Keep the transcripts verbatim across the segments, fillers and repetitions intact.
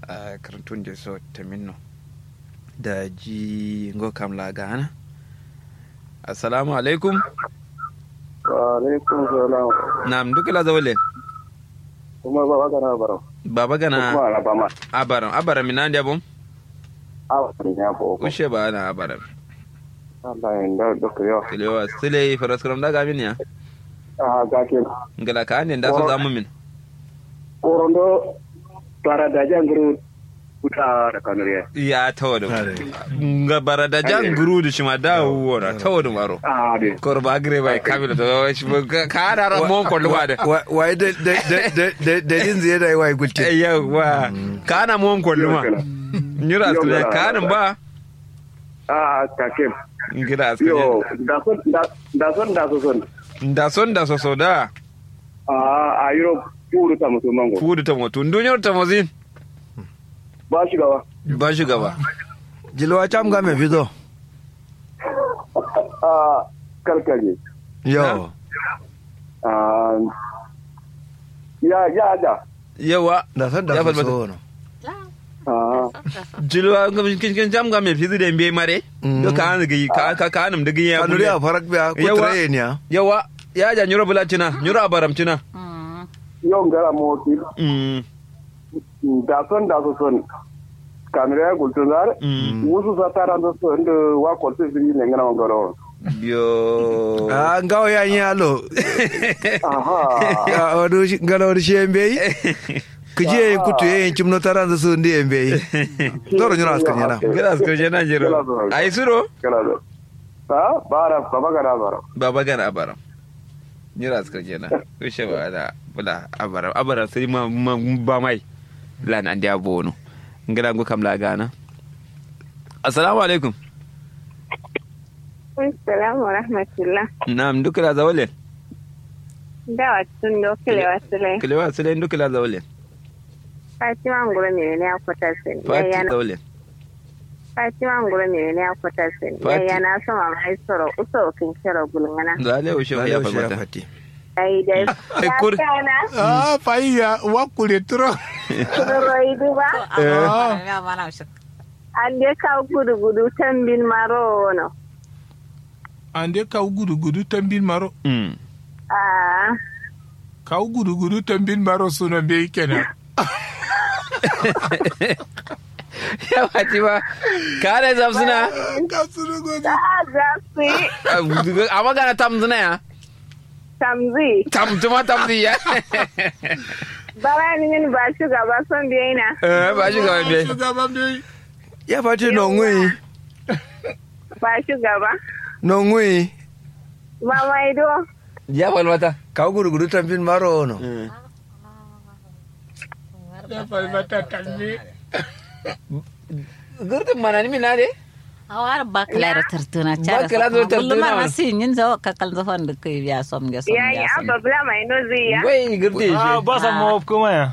a karantun da so taminno da ji ngo kam la gana. Assalamu alaikum. Wa alaikum salam. Nam dukala zawle. Kuma baba gana baro. Baba gana. Kuma alabama. Abaram abaram minandi abum. Awa ya bo. Ushe ba na abaram. Allah inda dokto yo. Kilewa sile faras karam daga min ya. Ah gake. Ngala ka ne da so zamu min. Korondo para da jangru uta da kanuriya. Ya tawodo. Nga barada jangru du shima da wora tawodo maro. Ah de. Korba gre bai kamila to shi ka da ra mon ko luwa da. Wai da da da da da din zai da wai gulti. Yawa. Kana mon ko luwa. Nyura sule kanin ba. Ah kake. Ngira aske. Yo da son da son da son. Da son da so so da. Ah ayro puru ta mutum mango. Fudu ta mutum duniyar ta mazin. Ba shi gaba. Ba shi gaba. Jilwa cham ga me fido. Ah kalkaje. Yo. Ah ya ya da. Yawa. Da san da Ya falmata. so no. Ah Jilwa kin kin jam ga me fizu da mbe mare. Do ka an gi ka ka ka nam digi ya. Kanuri a farak biya ko Yawa. tare ne ya. Yawa. Ya ja nyuro bulatina, nyuro abaramtina. yo ngara mo ti Mm. da son da son. Kamera gultunar. Mm. Wusu satara da son da wa kwalta zuri ne ngana ngaro. Yo. Ah ngawo ya nyalo. Aha. Ya odu ngalo ri shembe. Kuje kutu yen chimno taranza so ndi embe. Toro nyura aska nyana. Gira asko jena jiro. Ai suro. Kala da. Ha bara baba gara bara. Baba gana abaram. Nyura asko jena. Kushe ba da bula abaram. Abaram sai ma ma- ba mai. Lan an dia bono. Ngira ngo kam la gana. Assalamu alaikum. Assalamu rahmatullah. Naam dukala zawale. Dawa tun do kile wasule. Kilewa sile dukala zawale. Fatima ngoro ne ne akwata sen. Fati Ya na zawale. Fatima ngoro ne ne akwata sen. Fati- Ya na so ma mai soro uso kin kero gulngana. Zale ushe ya Zale falmata. fati. Ai dai. Ai, kur- Kana Ah, faiya wakule tro. roidu ba. Ande ka gudu gudu tambin maro no. Ande ka gudu gudu tambin maro. Mm. Ah. Ka gudu gudu tambin maro suna be kenan. Ya Fatima. Ka da zamsuna. Ka sunu gudu. Da zafi Amma gana tamzuna ya. tamzi. Tamtuma tamzi ya. Bara ni min ba shugaba son biye na. Eh ba shi ga be. Shugaban be. Ya fati no ngui. Ba shugaba. No ngui. Ba mai do. Ya falmata. Ka guru guru tampin maro no. Ya falmata tambe. Gurtin mana ni mina de? Awar baklar tartuna cara. Baklar tartuna. Belum masih ingin jawab kakal zafan dek ya som ya som Ya ya ya som. problema ino ziya. Wai gurti shi. basa mo kuma ya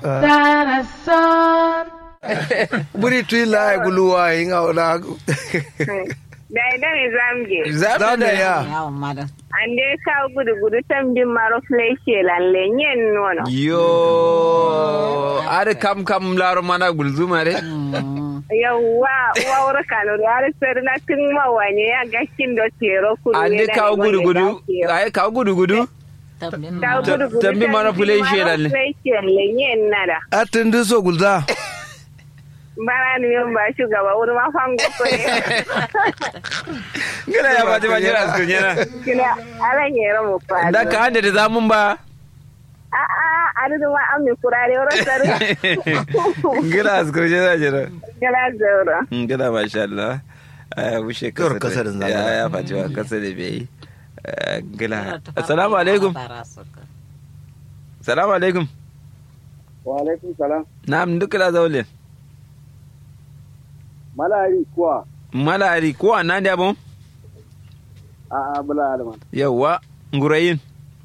Buri tui la guluwa inga ola. Da idan zamge. Zanda ya. Ya mada. Ande ka gudu gudu tambin maro fleshe lalle nyen nono. Yo. Are kam kam laro mana gulzuma de. Yawwa wawar kano da har sai na tun mawane ya gaskin da tero kudu. Ande ka gudu gudu. Ai ka gudu gudu. Tambin Ka gudu gudu. Tambin maro fleshe lalle. Fleshe lalle nyen nada. Atin du so gulda. Bara ni yon ba shugaba wuri ma fango ko ne. Gina ya Fatima jira su nyana. Kila alan yero mu fa. Da ka hande da zamun ba. A a adu ma ammi kurare woro saru. Gina su nyana jira. Kala zaura. Gina masha Allah. Eh bushe Kar kasa. kasa da zama. Ya ya Fatima kasa da bai. Gina. Assalamu alaikum. Assalamu alaikum. Wa alaikum salam. Na'am dukala zawle. Malari kuwa. Malari ko anan da bon? A a bula alman. Yawa ngurayin.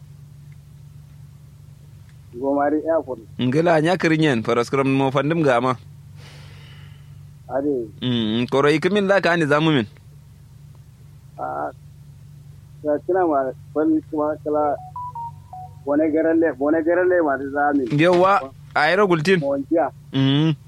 Gomari airport. Ngila nya kirinyen paraskram mo fandim gama. Ade. Mm koroi kimin da ka ni zamu min. A ya kina ma bal kuma kala wani garalle wani garalle ma da zami. Yawa ayro gultin. Monjiya. Mm